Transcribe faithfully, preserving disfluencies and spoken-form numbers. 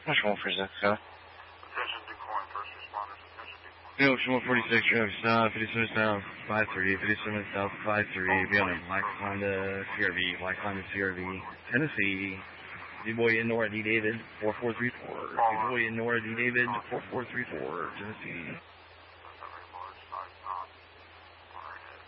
National for Zexco. Attention decoying first responders. Attention decoying. Yo, Ocean one forty-six, Travis South, fifty-seven South, five three, fifty-seven South, five three, be on a Black Honda C R V, Black Honda C R V, Tennessee, D-Boy in Nora D. David, four four three four, D-Boy in Nora D. David, four four three four, Tennessee.